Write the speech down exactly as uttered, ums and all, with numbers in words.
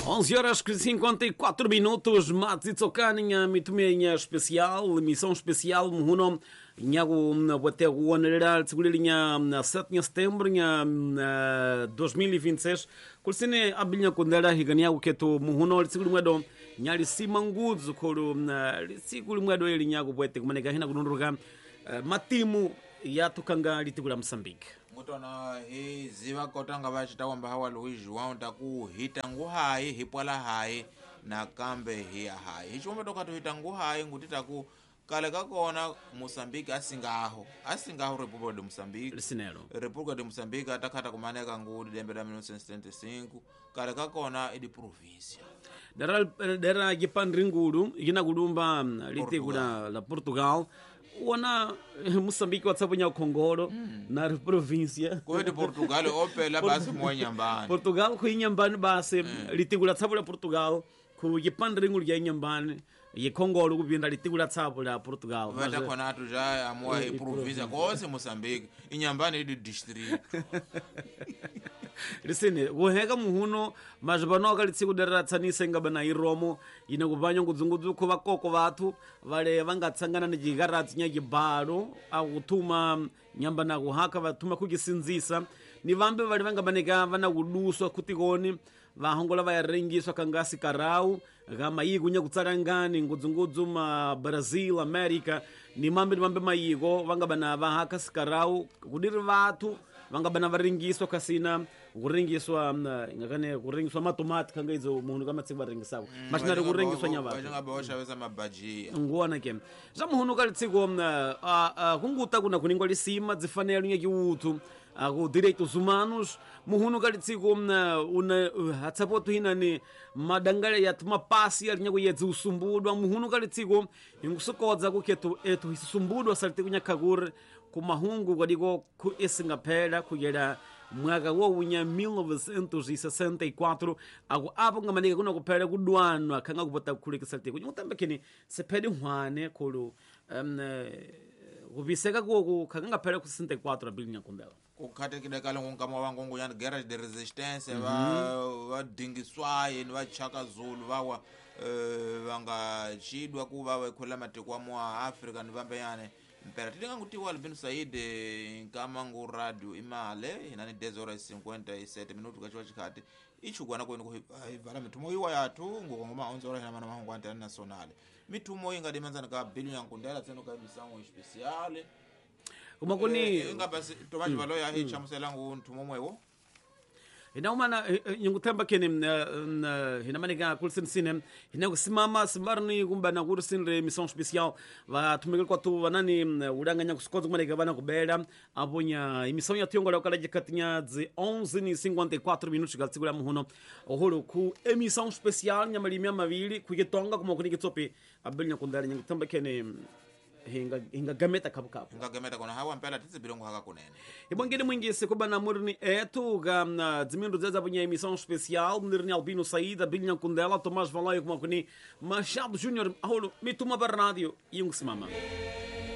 onze horas e cinquenta e quatro minutos, Mats Itsokaninha, mitumenha especial, emissão especial, muhuno, nhago até o honorar, segurinha na sete de setembro, na dois mil e vinte e seis, kursine abilha kundera higaniago keto muhuno, segurinha nyali simangudzo koro na segurinha ele nhago boete kumanega hina kununruga matimu ya tukanga litigula Mozambique. Mutona hi ziva kotanga vachita wamba hawa Luis João taku hitangu hai hipwala hai na kambe hiya hai hichombe toka to hitangu hai nguti taku kale kakona Mozambique asingaho asingaho República de Moçambique Lisinelo República de Moçambique atakata kumaneka ngudi dembe da mil novecentos e setenta e cinco kale kakona idi província dera dera gipandringuru igina gudumba litigula la Portugal wana Moçambique watsaponya Kongolo mm. na província kwede Portugal opela basi mwanyambani Portugal ku inyambani basi mm. litigula tsapula Portugal ku yipandringu lya inyambani ye Kongolo kubinda litigula tsapula Portugal vata kona atu ja amwa e província kose Moçambique inyambani di district lisine kuheka muhuno mazvano akalitsikudera tsanise ngabana iromo ine kubanya ngudzungudzu kuva koko vathu vale vangatsangana ni jigaratsi nya jibalo akutuma nyambana kuhaka vatuma kukisinzisa ni vambe vale vangabaneka vana kuduswa kutikoni vahongola vayarengiswa kangasi karau kama yiku nya kutsarangani ngudzungudzu ma Brazil America ni mambe ni mambe mayiko vangabana vahaka sikarau kudiri vathu vangabana varengiswa kasina kurengiswa ngakane kurengiswa matomati kanga izo munhu kama tsiva rengisako mm, machinari kurengiswa nyavatu vachanga bawashaveza mabajia ngona ke za munhu kalitsiko kunguta kuna kuningwa lisima dzifanelo nyaki uthu ku direitos humanos muhunu kalitsiko una hatsapoto hinani madangale ya mapasi ali nyaku yedzi usumbudwa muhunu kalitsiko ingusokodza kuketu etu hisumbudwa salite kunyakagure kumahungu kwadiko ku esingaphela kuyela mwaka wo unya mil novecentos e sessenta e quatro ako apo ngamanika kuna kuphela kudwanwa khanga kupota kukhuleka salite kunyutambe kini sephedi hwane khulu um kubiseka ku khanga ngaphela ku sessenta e quatro abilinya kundela kukhatekile kale ngomkama wangu nguyani garage de resistance mm -hmm. va dingiswaye ni vachaka Zulu vawa uh, vangachidwa kuva vakhwela matiko amwe a Africa ni vambe yane mpera tilinga nguti wa Albino Said kama ngu radio imale inani dez horas e cinquenta e sete minutos kachiwa chikati ichugwana kwenu kuhivala mitumo iwa yatu ngoma onze horas na mana mahungu internationale mitumo inga dimanzana ka billion yankundela tseno ka misango especiale kumakuni inga basi tomaji mm. valo ya hi chamusela ngu ntumo mwewo ina umana nyungutemba kene ina manika kulsinsine ina kusimama simarni kumbana kursinre missão especial va tumekele kwa tu vanani udanganya kuskoza kumanika vana kubela aponya emissão ya tiongola kala jikatinya de onze e cinquenta e quatro minutos gatsigula muhuno oholo ku emissão especial nyamalimi mavili kuitonga kuma kuniki tsopi abelnya kundala nyungutemba kene hinga hinga gameta kabukabu hinga gameta kona hawa mpela titsi bilongo haka kunene ibongeni mwingise kubana murni etu ga dzimindu zaza bunha emissão especial murni Albino Said Bilha Kundela Tomás Valaio kuma kuni Machado Júnior aholo mituma barnadio yung simama